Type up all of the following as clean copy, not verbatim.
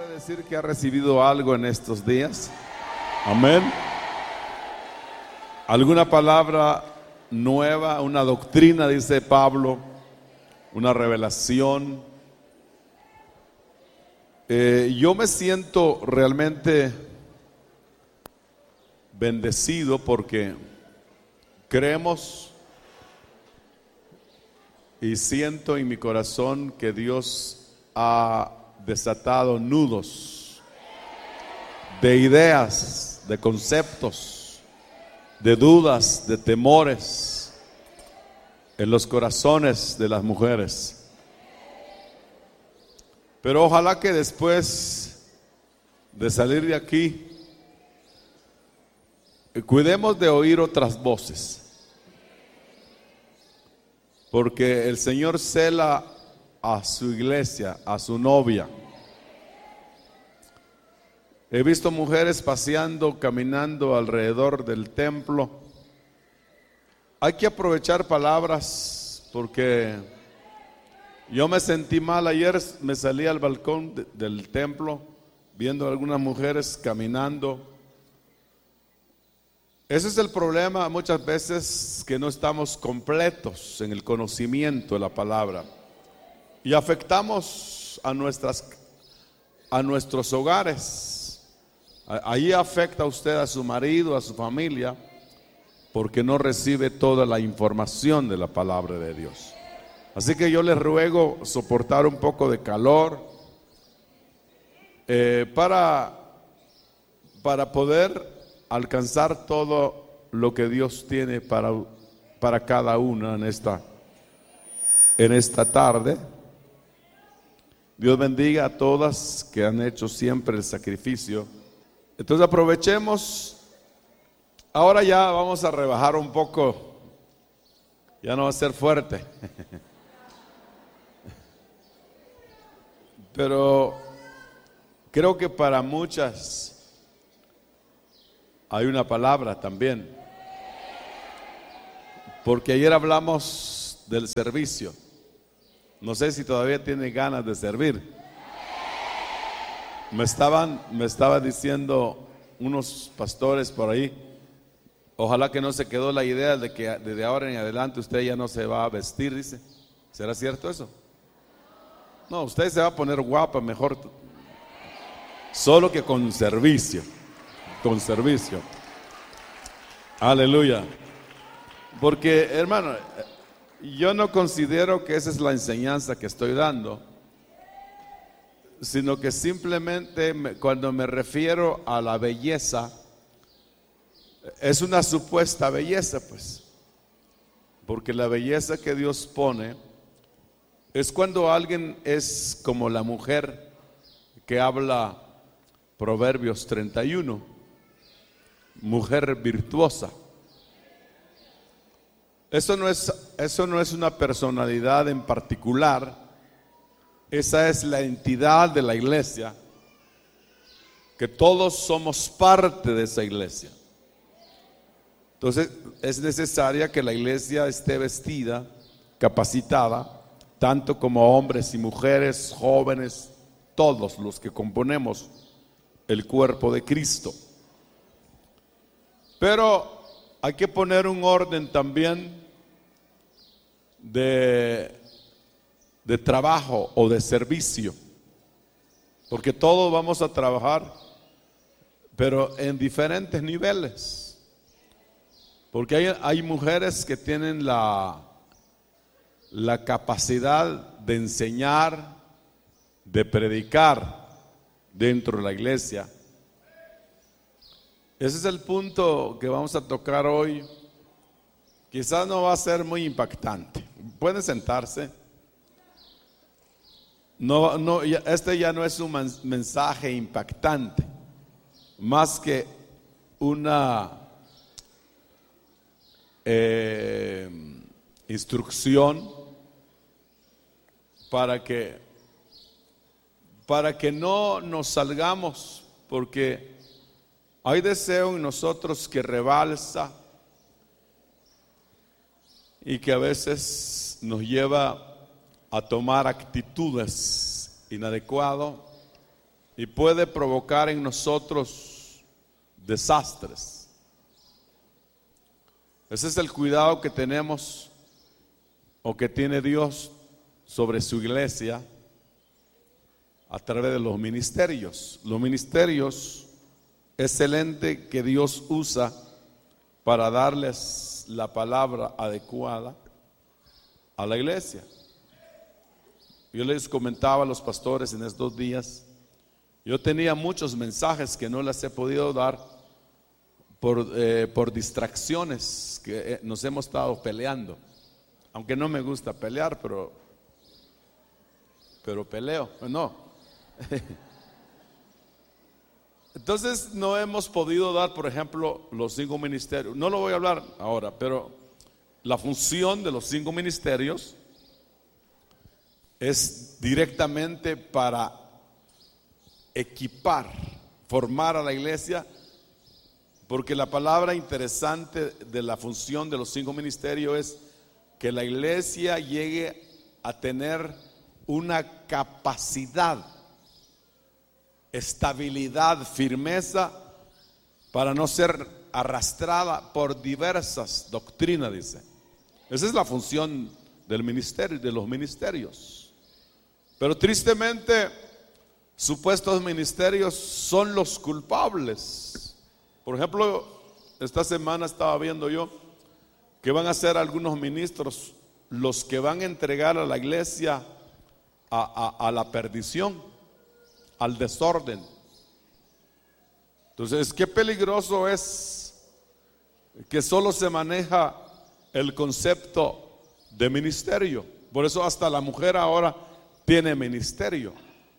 puede decir que ha recibido algo en estos días? Amén. ¿Alguna palabra nueva, una doctrina, dice Pablo, una revelación? Yo me siento realmente bendecido porque creemos y siento en mi corazón que Dios ha desatado nudos de ideas, de conceptos, de dudas, de temores en los corazones de las mujeres. Pero ojalá que después de salir de aquí, cuidemos de oír otras voces, porque el Señor cela a su iglesia, a su novia. He visto mujeres paseando, caminando alrededor del templo. Hay que aprovechar palabras, porque yo me sentí mal ayer. Me salí al balcón del templo viendo a algunas mujeres caminando. Ese es el problema muchas veces, que no estamos completos en el conocimiento de la palabra y afectamos a nuestros hogares. Ahí afecta a usted a su marido, a su familia, porque no recibe toda la información de la palabra de Dios. Así que yo les ruego soportar un poco de calor para poder alcanzar todo lo que Dios tiene para cada una en esta tarde. Dios bendiga a todas que han hecho siempre el sacrificio. Entonces aprovechemos. Ahora ya vamos a rebajar un poco, ya no va a ser fuerte. Pero creo que para muchas hay una palabra también, porque ayer hablamos del servicio. No sé si todavía tiene ganas de servir. Me estaba diciendo unos pastores por ahí, ojalá que no se quedó la idea de que desde ahora en adelante usted ya no se va a vestir, dice. ¿Será cierto eso? No, usted se va a poner guapa mejor, solo que con servicio. Con servicio. Aleluya. Porque, hermano, yo no considero que esa es la enseñanza que estoy dando, sino que simplemente cuando me refiero a la belleza, es una supuesta belleza, pues. Porque la belleza que Dios pone es cuando alguien es como la mujer que habla Proverbios 31. Mujer virtuosa. Eso no es una personalidad en particular. Esa es la entidad de la iglesia, que todos somos parte de esa iglesia. Entonces es necesaria que la iglesia esté vestida, capacitada, tanto como hombres y mujeres, jóvenes, todos los que componemos el cuerpo de Cristo. Pero hay que poner un orden también de trabajo o de servicio, porque todos vamos a trabajar, pero en diferentes niveles. Porque hay mujeres que tienen la capacidad de enseñar, de predicar dentro de la iglesia. Ese es el punto que vamos a tocar hoy. Quizás no va a ser muy impactante. Pueden sentarse. Este ya no es un mensaje impactante, más que una instrucción para que no nos salgamos, porque hay deseo en nosotros que rebalsa y que a veces nos lleva a tomar actitudes inadecuadas y puede provocar en nosotros desastres. Ese es el cuidado que tenemos o que tiene Dios sobre su iglesia a través de los ministerios. Los ministerios es el ente que Dios usa para darles la palabra adecuada a la iglesia. Yo les comentaba a los pastores en estos días, yo tenía muchos mensajes que no les he podido dar por distracciones que nos hemos estado peleando. Aunque no me gusta pelear, pero peleo, no. Entonces no hemos podido dar, por ejemplo, los 5 ministerios. No lo voy a hablar ahora, pero la función de los 5 ministerios es directamente para equipar, formar a la iglesia, porque la palabra interesante de la función de los 5 ministerios es que la iglesia llegue a tener una capacidad, estabilidad, firmeza, para no ser arrastrada por diversas doctrinas, dice. Esa es la función del ministerio, de los ministerios. Pero tristemente, supuestos ministerios son los culpables. Por ejemplo, esta semana estaba viendo yo que van a ser algunos ministros los que van a entregar a la iglesia a la perdición, al desorden. Entonces, qué peligroso es que solo se maneja el concepto de ministerio. Por eso hasta la mujer ahora tiene ministerio.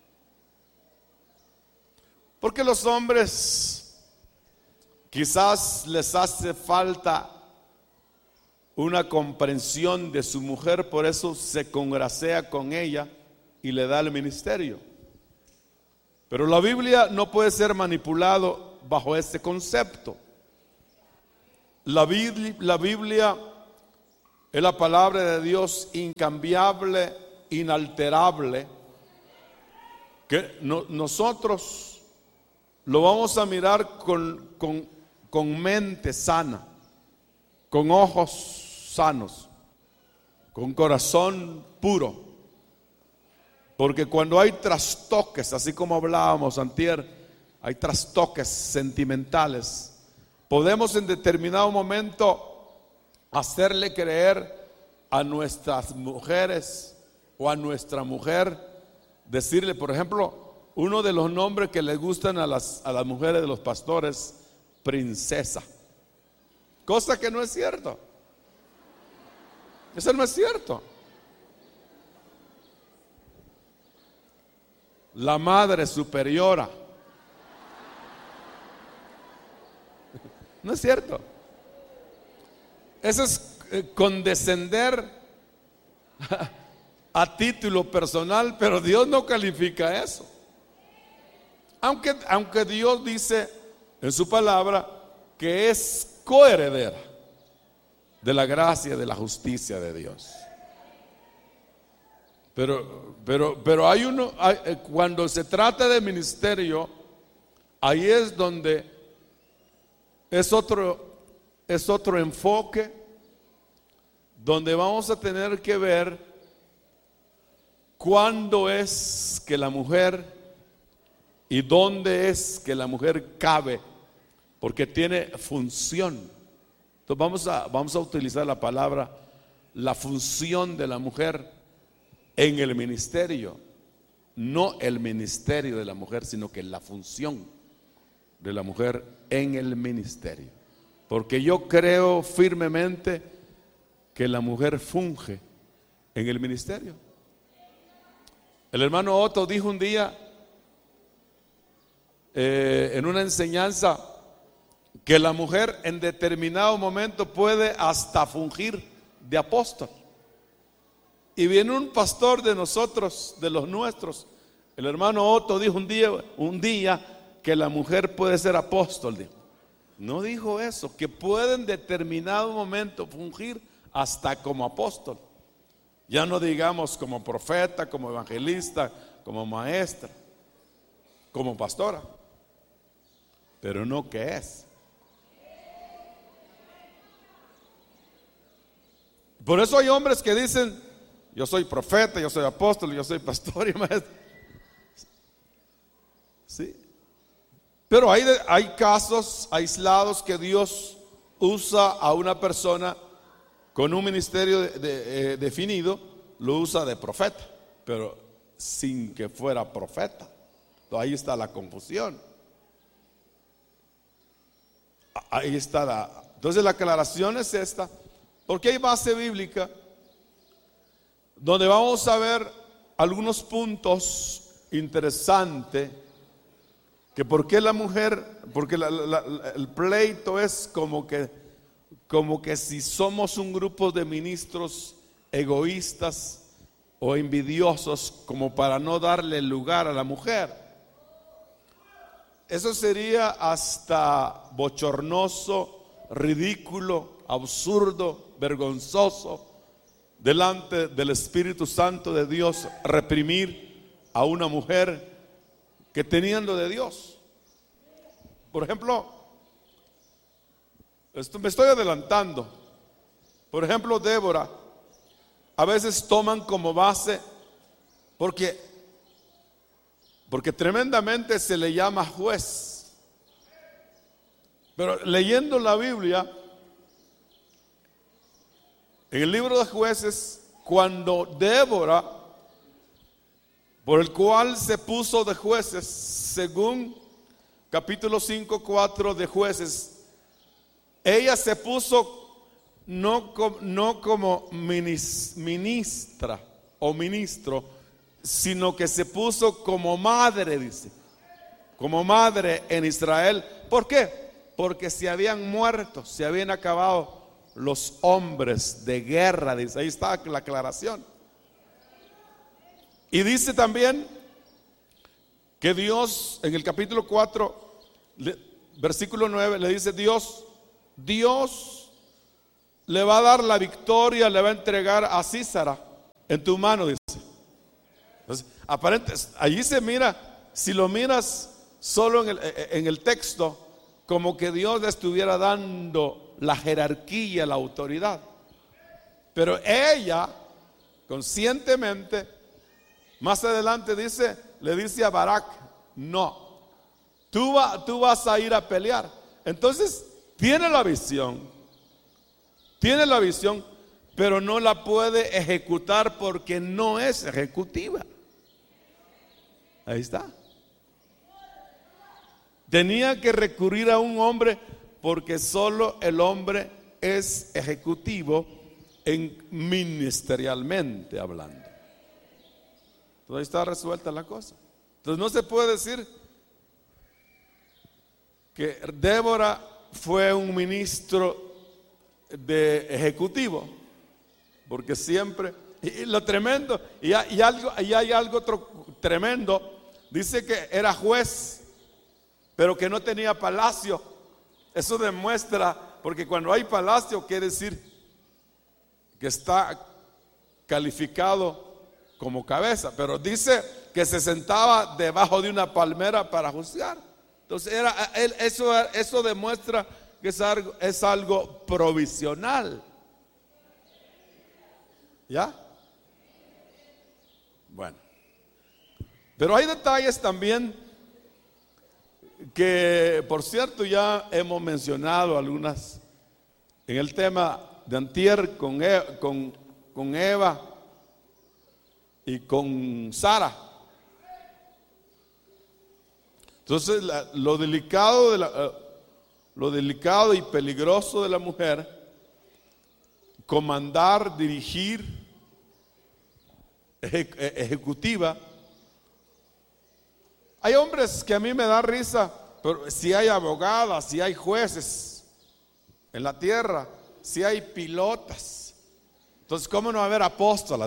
Porque los hombres quizás les hace falta una comprensión de su mujer, por eso se congracea con ella y le da el ministerio. Pero la Biblia no puede ser manipulado bajo ese concepto. La Biblia es la palabra de Dios incambiable, inalterable, que nosotros lo vamos a mirar con mente sana, con ojos sanos, con corazón puro. Porque cuando hay trastoques, así como hablábamos antier, hay trastoques sentimentales, podemos en determinado momento hacerle creer a nuestras mujeres o a nuestra mujer, decirle, por ejemplo, uno de los nombres que les gustan a las mujeres de los pastores, princesa. Cosa que no es cierto. Eso no es cierto. La madre superiora. No es cierto. Eso es condescender a título personal, pero Dios no califica eso. Aunque Dios dice en su palabra que es coheredera de la gracia y de la justicia de Dios. Pero cuando se trata de ministerio, ahí es donde es otro enfoque, donde vamos a tener que ver cuándo es que la mujer y dónde es que la mujer cabe, porque tiene función. Entonces vamos a utilizar la palabra, la función de la mujer en el ministerio, no el ministerio de la mujer, sino que la función de la mujer en el ministerio. Porque yo creo firmemente que la mujer funge en el ministerio. El hermano Otto dijo un día en una enseñanza que la mujer en determinado momento puede hasta fungir de apóstol. Y viene un pastor de nosotros, de los nuestros, el hermano Otto dijo un día que la mujer puede ser apóstol. Dijo. No dijo eso, que puede en determinado momento fungir hasta como apóstol. Ya no digamos como profeta, como evangelista, como maestra. como pastora, pero no que es. Por eso hay hombres que dicen: yo soy profeta, yo soy apóstol, yo soy pastor y maestro. Sí. Pero hay casos aislados que Dios usa a una persona con un ministerio definido, lo usa de profeta, pero sin que fuera profeta. Entonces, ahí está la confusión. Ahí está entonces la aclaración es esta, porque hay base bíblica donde vamos a ver algunos puntos interesantes, que por qué la mujer, porque el pleito es como que si somos un grupo de ministros egoístas o envidiosos, como para no darle lugar a la mujer. Eso sería hasta bochornoso, ridículo, absurdo, vergonzoso delante del Espíritu Santo de Dios, reprimir a una mujer que teniendo de Dios. Por ejemplo, me estoy adelantando. Por ejemplo, Débora, a veces toman como base, porque tremendamente se le llama juez. Pero leyendo la Biblia, en el libro de Jueces, cuando Débora, por el cual se puso de jueces, según capítulo 5:4 de Jueces, ella se puso no como ministra o ministro, sino que se puso como madre, dice, como madre en Israel. ¿Por qué? Porque se habían muerto, se habían acabado los hombres de guerra, dice. Ahí está la aclaración. Y dice también que Dios, en el capítulo 4, versículo 9, le dice: Dios le va a dar la victoria, le va a entregar a Sísara en tu mano, dice. Entonces, allí se mira, si lo miras solo en el texto, como que Dios le estuviera dando la jerarquía, la autoridad. Pero ella, conscientemente, más adelante le dice a Barak: no, tú vas a ir a pelear. Entonces, tiene la visión, pero no la puede ejecutar porque no es ejecutiva. Ahí está. Tenía que recurrir a un hombre, porque solo el hombre es ejecutivo ministerialmente hablando. Entonces ahí está resuelta la cosa. Entonces no se puede decir que Débora fue un ministro de ejecutivo, porque siempre, y lo tremendo, y hay algo tremendo. Dice que era juez, pero que no tenía palacio. Eso demuestra, porque cuando hay palacio quiere decir que está calificado como cabeza, pero dice que se sentaba debajo de una palmera para juzgar. Entonces eso demuestra que es algo provisional. ¿Ya? Bueno, pero hay detalles también que, por cierto, ya hemos mencionado algunas en el tema de antier con Eva y con Sara. Entonces, lo delicado y peligroso de la mujer, comandar, dirigir, ejecutiva. Hay hombres que a mí me da risa, pero si hay abogadas, si hay jueces en la tierra, si hay pilotas, entonces ¿cómo no va a haber apóstolas?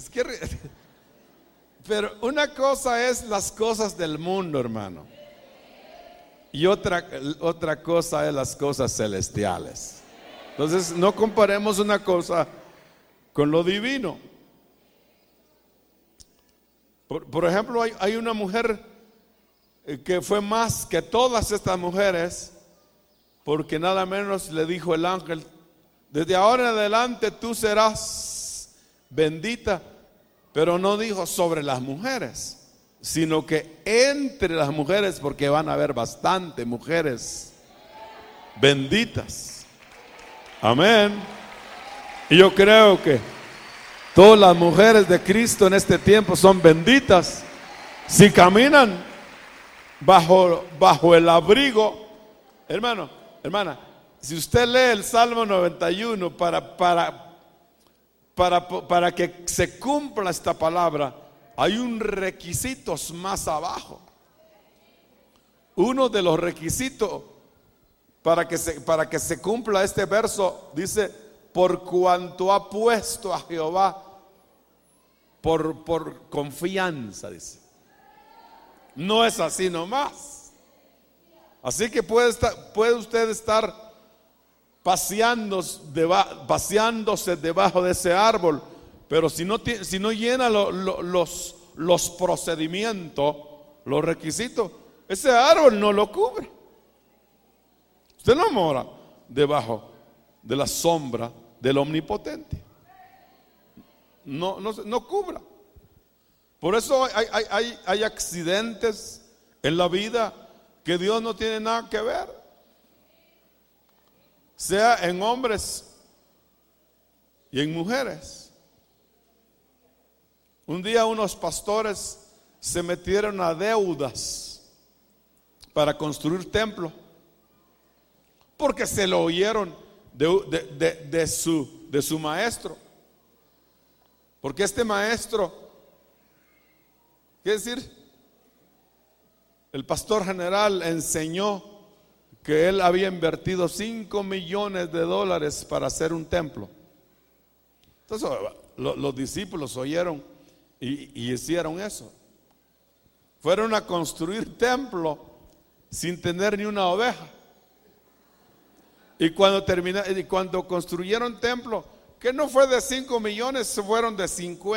Pero una cosa es las cosas del mundo, hermano, y otra cosa es las cosas celestiales. Entonces no comparemos una cosa con lo divino. Por ejemplo, hay una mujer que fue más que todas estas mujeres, porque nada menos le dijo el ángel: desde ahora en adelante tú serás bendita. Pero no dijo sobre las mujeres, sino que entre las mujeres, porque van a haber bastante mujeres benditas. Amén. Y yo creo que todas las mujeres de Cristo en este tiempo son benditas si caminan bajo el abrigo. Hermano, hermana, si usted lee el Salmo 91 para que se cumpla esta palabra, hay un requisito más abajo. Uno de los requisitos para que se cumpla este verso dice: por cuanto ha puesto a Jehová por confianza, dice. No es así nomás. Así que puede usted estar paseándose debajo de ese árbol, pero si no llena los procedimientos, los requisitos, ese árbol no lo cubre. Usted no mora debajo de la sombra del Omnipotente. No cubra. Por eso hay accidentes en la vida que Dios no tiene nada que ver, sea en hombres y en mujeres. Un día unos pastores se metieron a deudas para construir templo, porque se lo oyeron de su maestro. Porque este maestro, ¿qué decir? El pastor general enseñó que él había invertido $5 millones para hacer un templo. Entonces los discípulos oyeron y hicieron eso. Fueron a construir templo sin tener ni una oveja. Y cuando construyeron templo, que no fue de 5 millones, fueron de 50.